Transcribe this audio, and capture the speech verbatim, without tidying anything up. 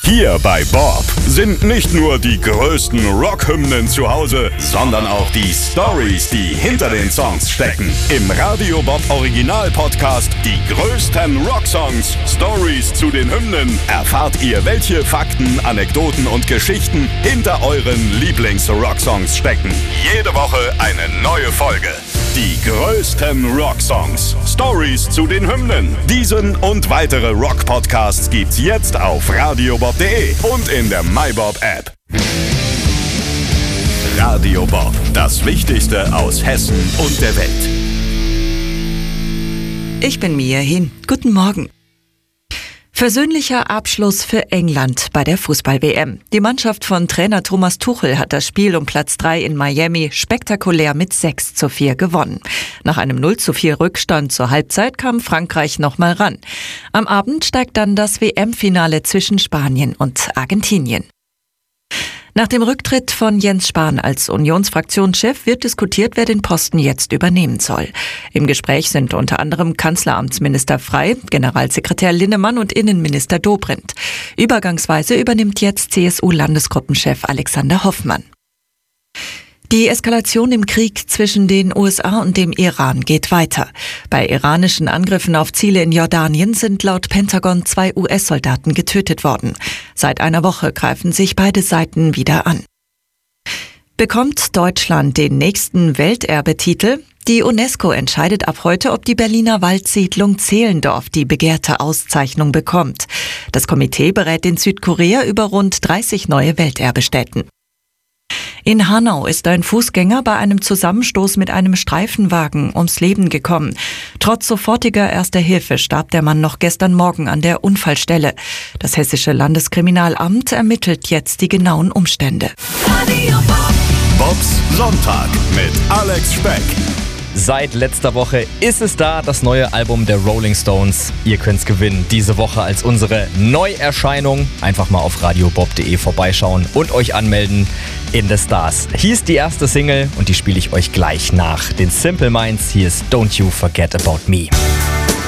Hier bei Bob sind nicht nur die größten Rockhymnen zu Hause, sondern auch die Storys, die hinter den Songs stecken. Im Radio Bob Original Podcast Die größten Rocksongs, Stories zu den Hymnen, erfahrt ihr, welche Fakten, Anekdoten und Geschichten hinter euren Lieblings-Rocksongs stecken. Jede Woche eine neue Folge. Die größten Rocksongs, Stories zu den Hymnen. Diesen und weitere Rock-Podcasts gibt's jetzt auf radiobob punkt de und in der MyBob-App. Radio Bob, das Wichtigste aus Hessen und der Welt. Ich bin Mia Hin. Guten Morgen. Versöhnlicher Abschluss für England bei der Fußball-W M. Die Mannschaft von Trainer Thomas Tuchel hat das Spiel um Platz drei in Miami spektakulär mit sechs zu vier gewonnen. Nach einem null zu vier Rückstand zur Halbzeit kam Frankreich nochmal ran. Am Abend steigt dann das W M-Finale zwischen Spanien und Argentinien. Nach dem Rücktritt von Jens Spahn als Unionsfraktionschef wird diskutiert, wer den Posten jetzt übernehmen soll. Im Gespräch sind unter anderem Kanzleramtsminister Frey, Generalsekretär Linnemann und Innenminister Dobrindt. Übergangsweise übernimmt jetzt C S U-Landesgruppenchef Alexander Hoffmann. Die Eskalation im Krieg zwischen den U S A und dem Iran geht weiter. Bei iranischen Angriffen auf Ziele in Jordanien sind laut Pentagon zwei U S-Soldaten getötet worden. Seit einer Woche greifen sich beide Seiten wieder an. Bekommt Deutschland den nächsten Welterbetitel? Die UNESCO entscheidet ab heute, ob die Berliner Waldsiedlung Zehlendorf die begehrte Auszeichnung bekommt. Das Komitee berät in Südkorea über rund dreißig neue Welterbestätten. In Hanau ist ein Fußgänger bei einem Zusammenstoß mit einem Streifenwagen ums Leben gekommen. Trotz sofortiger Erster Hilfe starb der Mann noch gestern Morgen an der Unfallstelle. Das Hessische Landeskriminalamt ermittelt jetzt die genauen Umstände. Bobs Sonntag mit Alex Speck. Seit letzter Woche ist es da, das neue Album der Rolling Stones. Ihr könnt's gewinnen, diese Woche als unsere Neuerscheinung. Einfach mal auf radiobob punkt de vorbeischauen und euch anmelden in The Stars. Hier ist die erste Single und die spiele ich euch gleich nach. Den Simple Minds, hier ist Don't You Forget About Me.